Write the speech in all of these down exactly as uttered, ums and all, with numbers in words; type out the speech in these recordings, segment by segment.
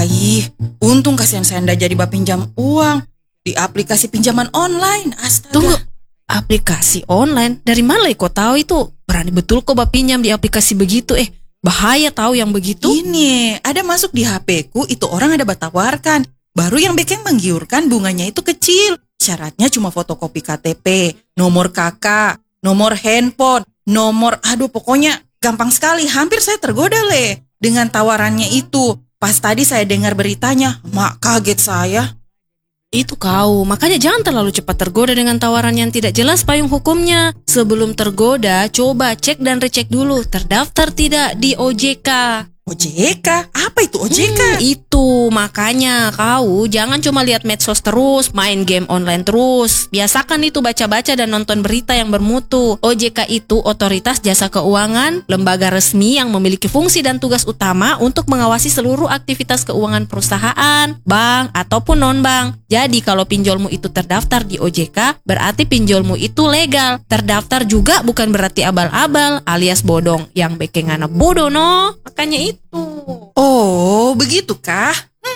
Aih, untung kasihan saya ndak jadi bapinjam uang di aplikasi pinjaman online. Astaga. Tunggu, aplikasi online? Dari mana kau tahu itu? Berani betul kau bapinjam di aplikasi begitu? Eh, bahaya tahu yang begitu. Ini, ada masuk di H P ku, itu orang ada batawarkan. Baru yang bikin menggiurkan bunganya itu kecil. Syaratnya cuma fotokopi K T P, nomor K K, nomor handphone, nomor, aduh pokoknya gampang sekali. Hampir saya tergoda le dengan tawarannya itu. Pas tadi saya dengar beritanya, mak kaget saya. Itu kau, makanya jangan terlalu cepat tergoda dengan tawaran yang tidak jelas payung hukumnya. Sebelum tergoda, coba cek dan recek dulu terdaftar tidak di O J K. O J K? Apa itu O J K? Hmm, itu makanya kau jangan cuma lihat medsos terus, main game online terus. Biasakan itu baca-baca dan nonton berita yang bermutu. O J K itu Otoritas Jasa Keuangan, lembaga resmi yang memiliki fungsi dan tugas utama untuk mengawasi seluruh aktivitas keuangan perusahaan, bank ataupun non-bank. Jadi kalau pinjolmu itu terdaftar di O J K, berarti pinjolmu itu legal. Terdaftar juga bukan berarti abal-abal alias bodong. Yang bikin anak bodoh no. Makanya itu. Oh, begitukah? Hmm.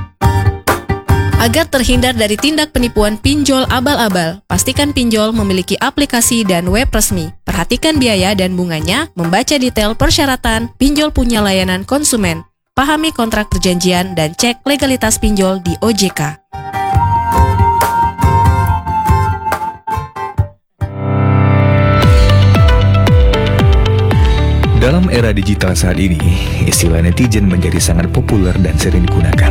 Agar terhindar dari tindak penipuan pinjol abal-abal, pastikan pinjol memiliki aplikasi dan web resmi. Perhatikan biaya dan bunganya, membaca detail persyaratan, pinjol punya layanan konsumen. Pahami kontrak perjanjian dan cek legalitas pinjol di O J K. Dalam era digital saat ini, istilah netizen menjadi sangat populer dan sering digunakan.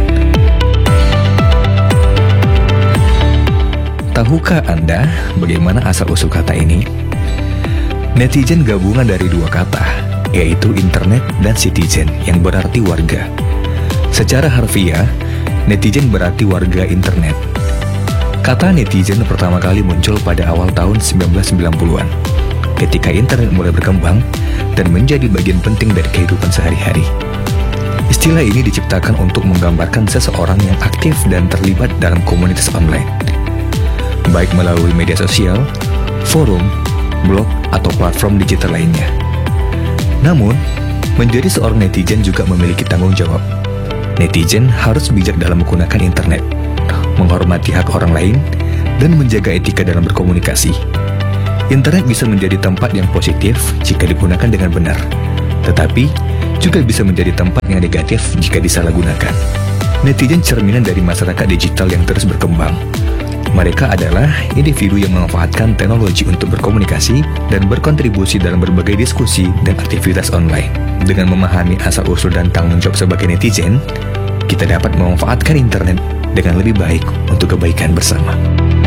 Tahukah Anda bagaimana asal-usul kata ini? Netizen gabungan dari dua kata, yaitu internet dan citizen, yang berarti warga. Secara harfiah, netizen berarti warga internet. Kata netizen pertama kali muncul pada awal tahun sembilan belas sembilan puluhan, ketika internet mulai berkembang dan menjadi bagian penting dari kehidupan sehari-hari. Istilah ini diciptakan untuk menggambarkan seseorang yang aktif dan terlibat dalam komunitas online, baik melalui media sosial, forum, blog, atau platform digital lainnya. Namun, menjadi seorang netizen juga memiliki tanggung jawab. Netizen harus bijak dalam menggunakan internet, menghormati hak orang lain, dan menjaga etika dalam berkomunikasi. Internet bisa menjadi tempat yang positif jika digunakan dengan benar, tetapi juga bisa menjadi tempat yang negatif jika disalahgunakan. Netizen cerminan dari masyarakat digital yang terus berkembang. Mereka adalah individu yang memanfaatkan teknologi untuk berkomunikasi dan berkontribusi dalam berbagai diskusi dan aktivitas online. Dengan memahami asal-usul dan tanggung jawab sebagai netizen, kita dapat memanfaatkan internet dengan lebih baik untuk kebaikan bersama.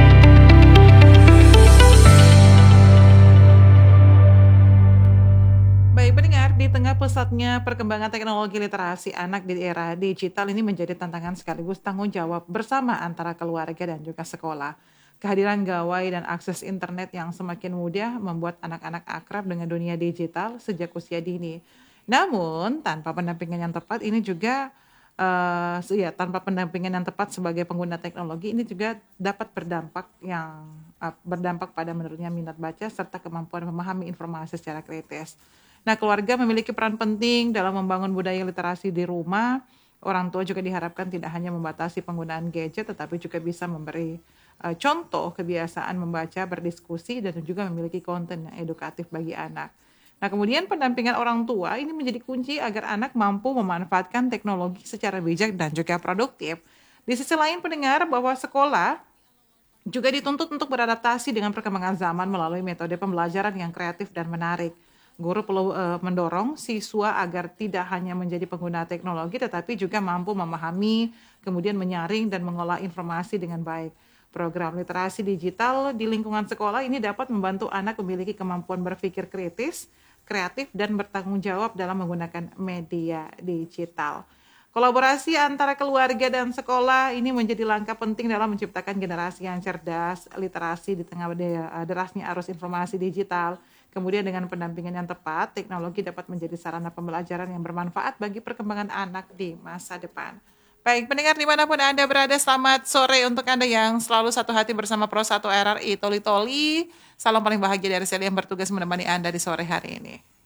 Di tengah pesatnya perkembangan teknologi literasi anak di era digital ini menjadi tantangan sekaligus tanggung jawab bersama antara keluarga dan juga sekolah. Kehadiran gawai dan akses internet yang semakin mudah membuat anak-anak akrab dengan dunia digital sejak usia dini. Namun, tanpa pendampingan yang tepat ini juga uh, ya tanpa pendampingan yang tepat sebagai pengguna teknologi ini juga dapat berdampak yang uh, berdampak pada menurunnya minat baca serta kemampuan memahami informasi secara kritis. Nah, keluarga memiliki peran penting dalam membangun budaya literasi di rumah. Orang tua juga diharapkan tidak hanya membatasi penggunaan gadget, tetapi juga bisa memberi uh, contoh kebiasaan membaca, berdiskusi, dan juga memiliki konten yang edukatif bagi anak. Nah, kemudian pendampingan orang tua ini menjadi kunci agar anak mampu memanfaatkan teknologi secara bijak dan juga produktif. Di sisi lain, pendengar bahwa sekolah juga dituntut untuk beradaptasi dengan perkembangan zaman melalui metode pembelajaran yang kreatif dan menarik. Guru perlu uh, mendorong siswa agar tidak hanya menjadi pengguna teknologi tetapi juga mampu memahami, kemudian menyaring dan mengolah informasi dengan baik. Program literasi digital di lingkungan sekolah ini dapat membantu anak memiliki kemampuan berpikir kritis, kreatif, dan bertanggung jawab dalam menggunakan media digital. Kolaborasi antara keluarga dan sekolah ini menjadi langkah penting dalam menciptakan generasi yang cerdas, literasi di tengah derasnya arus informasi digital. Kemudian dengan pendampingan yang tepat, teknologi dapat menjadi sarana pembelajaran yang bermanfaat bagi perkembangan anak di masa depan. Baik, pendengar dimanapun Anda berada, selamat sore untuk Anda yang selalu satu hati bersama Pro satu R R I Toli Toli. Salam paling bahagia dari saya yang bertugas menemani Anda di sore hari ini.